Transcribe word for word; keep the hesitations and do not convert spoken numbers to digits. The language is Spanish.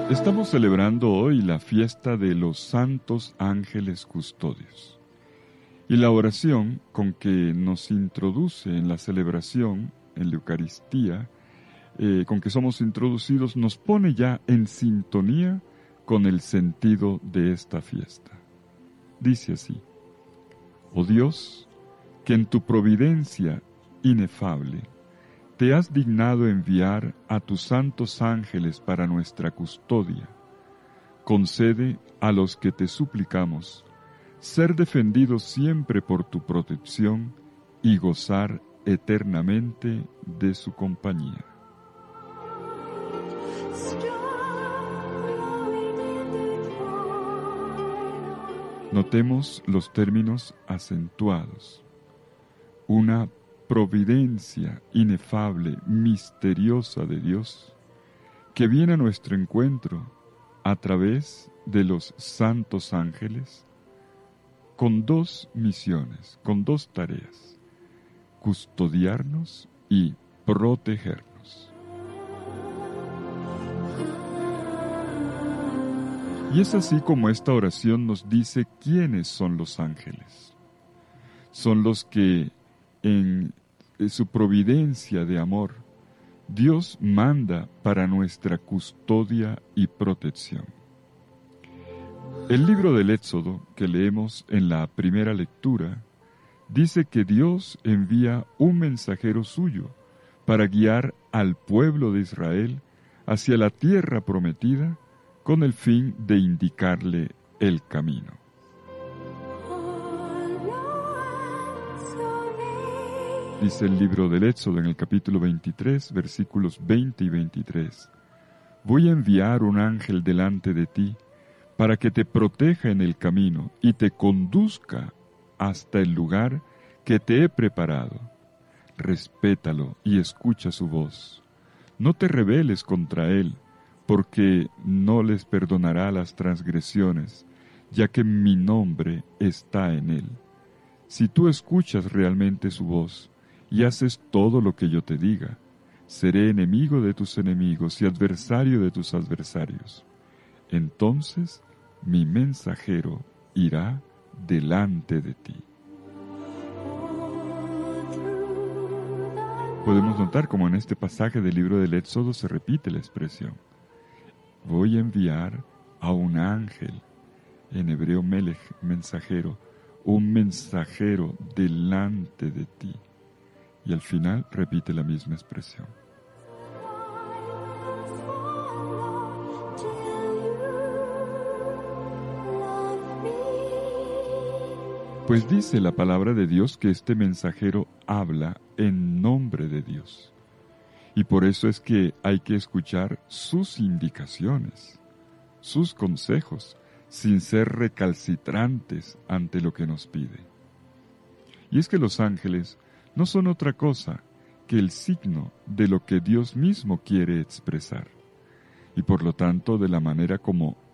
Estamos celebrando hoy la fiesta de los santos ángeles custodios. Y la oración con que nos introduce en la celebración, en la Eucaristía, eh, con que somos introducidos, nos pone ya en sintonía con el sentido de esta fiesta. Dice así: Oh Dios, que en tu providencia inefable te has dignado enviar a tus santos ángeles para nuestra custodia, concede a los que te suplicamos ser defendidos siempre por tu protección y gozar eternamente de su compañía. Notemos los términos acentuados. Una providencia inefable, misteriosa de Dios, que viene a nuestro encuentro a través de los santos ángeles, con dos misiones, con dos tareas: custodiarnos y protegernos. Y es así como esta oración nos dice quiénes son los ángeles. Son los que en su providencia de amor, Dios manda para nuestra custodia y protección. El libro del Éxodo, que leemos en la primera lectura, dice que Dios envía un mensajero suyo para guiar al pueblo de Israel hacia la tierra prometida con el fin de indicarle el camino. Dice el libro del Éxodo en el capítulo veintitrés, versículos veinte y veintitrés. Voy a enviar un ángel delante de ti para que te proteja en el camino y te conduzca hasta el lugar que te he preparado. Respétalo y escucha su voz. No te rebeles contra él, porque no les perdonará las transgresiones, ya que mi nombre está en él. Si tú escuchas realmente su voz y haces todo lo que yo te diga, seré enemigo de tus enemigos y adversario de tus adversarios. Entonces mi mensajero irá delante de ti. Podemos notar cómo en este pasaje del libro del Éxodo se repite la expresión: voy a enviar a un ángel, en hebreo melech, mensajero, un mensajero delante de ti. Y al final repite la misma expresión. Pues dice la palabra de Dios que este mensajero habla en nombre de Dios. Y por eso es que hay que escuchar sus indicaciones, sus consejos, sin ser recalcitrantes ante lo que nos pide. Y es que los ángeles no son otra cosa que el signo de lo que Dios mismo quiere expresar, y por lo tanto de la manera como